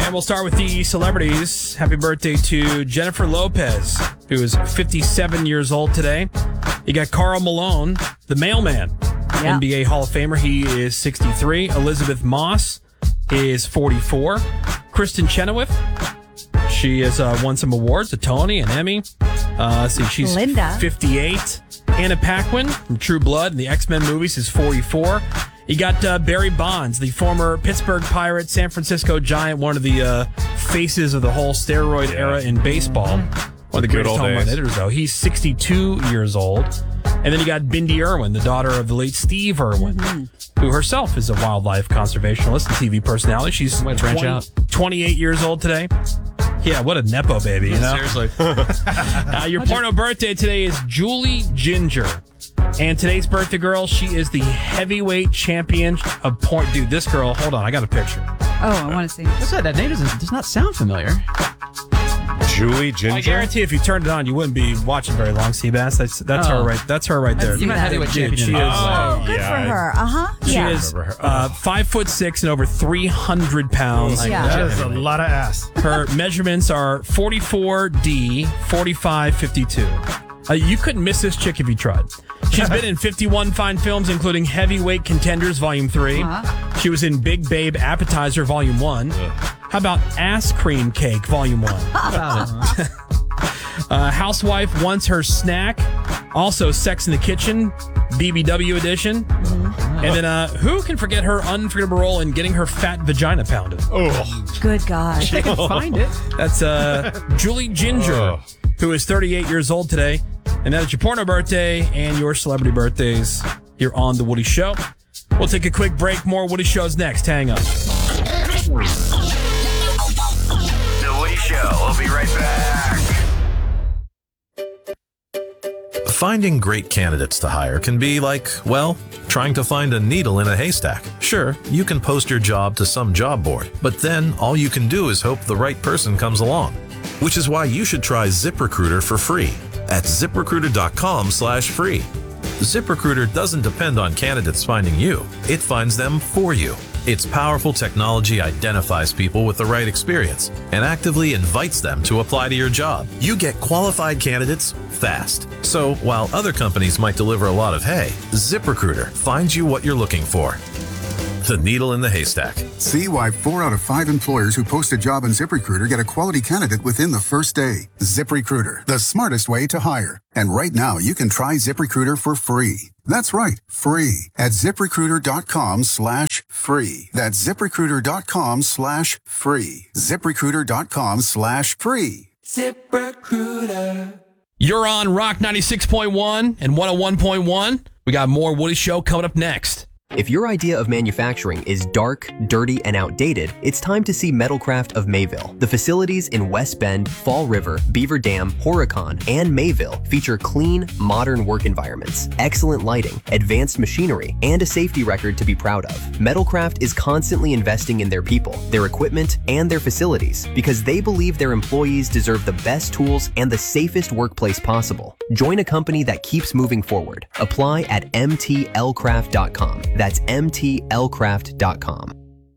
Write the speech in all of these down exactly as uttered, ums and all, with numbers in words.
And we'll start with the celebrities. Happy birthday to Jennifer Lopez, who is fifty-seven years old today. You got Karl Malone, the mailman, yeah. N B A Hall of Famer. He is sixty-three. Elizabeth Moss is forty-four. Kristen Chenoweth, she has uh, won some awards, a Tony, an Emmy. Uh, let's see, she's Linda. fifty-eight. Anna Paquin from True Blood and the X-Men movies is forty-four. You got uh, Barry Bonds, the former Pittsburgh Pirate, San Francisco Giant, one of the uh, faces of the whole steroid yeah. era in baseball. One of the greatest home run hitters, though. He's sixty-two years old. And then you got Bindi Irwin, the daughter of the late Steve Irwin, mm-hmm. who herself is a wildlife conservationist and T V personality. She's twenty, twenty-eight years old today. Yeah, what a Nepo baby, you know? Seriously. uh, your porno birthday today is Julie Ginger. And today's birthday girl, she is the heavyweight champion of porn. Dude, this girl, hold on, I got a picture. Oh, I want to see. What's that? That name doesn't, does not sound familiar. Julie Ginger? I guarantee if you turned it on, you wouldn't be watching very long, Seabass. That's that's Oh. her right. That's her right there. You meant heavyweight Dude, champion. she is. Oh, good yeah. for her. Uh-huh. She Yeah. is uh, five foot six and over three hundred pounds. Yeah. That is a lot of ass. Her measurements are forty-four D, forty-five fifty-two. Uh, you couldn't miss this chick if you tried. She's been in fifty-one fine films, including Heavyweight Contenders, Volume three. Uh-huh. She was in Big Babe Appetizer, Volume one. How about Ass Cream Cake, Volume one? How about it? Uh, Housewife Wants Her Snack. Also, Sex in the Kitchen, B B W edition. Mm-hmm. And then, uh, who can forget her unforgettable role in getting her fat vagina pounded? Oh. Good God. They can find it. That's uh, Julie Ginger, Oh. who is thirty-eight years old today. And that is your porno birthday and your celebrity birthdays here on The Woody Show. We'll take a quick break. More Woody Shows next. Hang on. The Woody Show. We'll be right back. Finding great candidates to hire can be like, well, trying to find a needle in a haystack. Sure, you can post your job to some job board, but then all you can do is hope the right person comes along. Which is why you should try ZipRecruiter for free at ZipRecruiter.com slash free. ZipRecruiter doesn't depend on candidates finding you. It finds them for you. Its powerful technology identifies people with the right experience and actively invites them to apply to your job. You get qualified candidates fast. So while other companies might deliver a lot of hay, ZipRecruiter finds you what you're looking for. The needle in the haystack. See why four out of five employers who post a job on ZipRecruiter get a quality candidate within the first day. ZipRecruiter, the smartest way to hire. And right now, you can try ZipRecruiter for free. That's right, free at ZipRecruiter.com slash free. That's ZipRecruiter.com slash free. ZipRecruiter.com slash free. ZipRecruiter. You're on Rock ninety-six point one and one oh one point one. We got more Woody Show coming up next. If your idea of manufacturing is dark, dirty, and outdated, it's time to see Metalcraft of Mayville. The facilities in West Bend, Fall River, Beaver Dam, Horicon, and Mayville feature clean, modern work environments, excellent lighting, advanced machinery, and a safety record to be proud of. Metalcraft is constantly investing in their people, their equipment, and their facilities because they believe their employees deserve the best tools and the safest workplace possible. Join a company that keeps moving forward. Apply at M T L craft dot com. That's M T L craft dot com.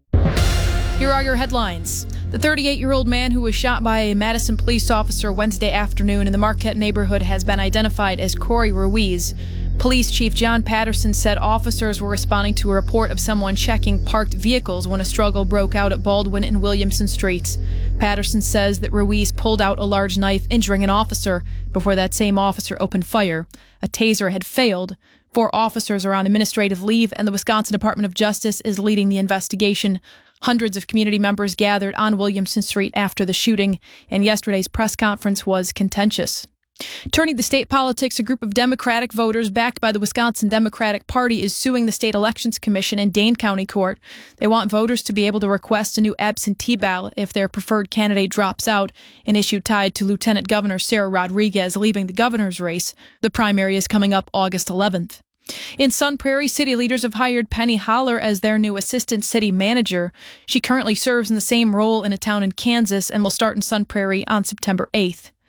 Here are your headlines. The thirty-eight-year-old man who was shot by a Madison police officer Wednesday afternoon in the Marquette neighborhood has been identified as Corey Ruiz. Police Chief John Patterson said officers were responding to a report of someone checking parked vehicles when a struggle broke out at Baldwin and Williamson Streets. Patterson says that Ruiz pulled out a large knife, injuring an officer, before that same officer opened fire. A taser had failed. Four officers are on administrative leave, and the Wisconsin Department of Justice is leading the investigation. Hundreds of community members gathered on Williamson Street after the shooting, and yesterday's press conference was contentious. Turning to state politics, a group of Democratic voters backed by the Wisconsin Democratic Party is suing the State Elections Commission in Dane County Court. They want voters to be able to request a new absentee ballot if their preferred candidate drops out, an issue tied to Lieutenant Governor Sarah Rodriguez leaving the governor's race. The primary is coming up August eleventh. In Sun Prairie, city leaders have hired Penny Holler as their new assistant city manager. She currently serves in the same role in a town in Kansas and will start in Sun Prairie on September eighth.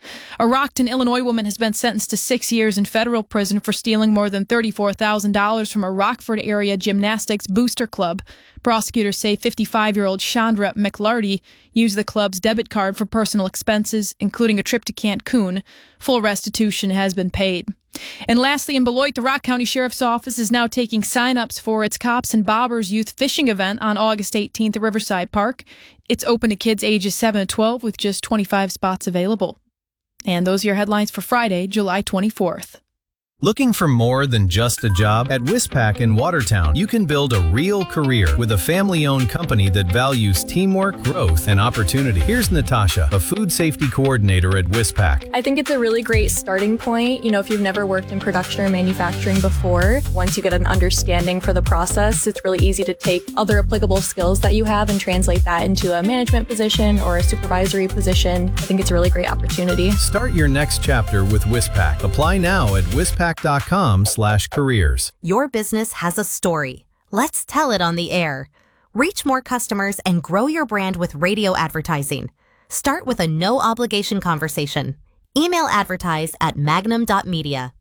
A Rockton, Illinois woman has been sentenced to six years in federal prison for stealing more than thirty-four thousand dollars from a Rockford area gymnastics booster club. Prosecutors say fifty-five-year-old Chandra McLarty used the club's debit card for personal expenses, including a trip to Cancun. Full restitution has been paid. And lastly, in Beloit, the Rock County Sheriff's Office is now taking sign-ups for its Cops and Bobbers Youth Fishing event on August eighteenth at Riverside Park. It's open to kids ages seven to twelve with just twenty-five spots available. And those are your headlines for Friday, July twenty-fourth. Looking for more than just a job? At Wispac in Watertown, you can build a real career with a family-owned company that values teamwork, growth, and opportunity. Here's Natasha, a food safety coordinator at Wispac. I think it's a really great starting point. You know, if you've never worked in production or manufacturing before, once you get an understanding for the process, it's really easy to take other applicable skills that you have and translate that into a management position or a supervisory position. I think it's a really great opportunity. Start your next chapter with Wispac. Apply now at wispac dot com slash careers. Your business has a story. Let's tell it on the air. Reach more customers and grow your brand with radio advertising. Start with a no-obligation conversation. Email advertise at magnum dot media.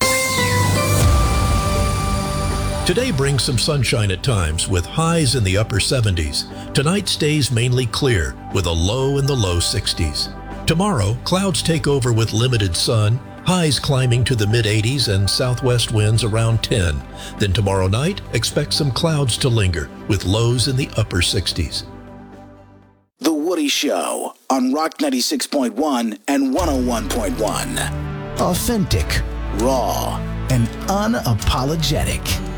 Today brings some sunshine at times with highs in the upper seventies. Tonight stays mainly clear with a low in the low sixties. Tomorrow, clouds take over with limited sun, highs climbing to the mid-eighties and southwest winds around ten. Then tomorrow night, expect some clouds to linger with lows in the upper sixties. The Woody Show on Rock ninety-six point one and one oh one point one. Authentic, raw, and unapologetic.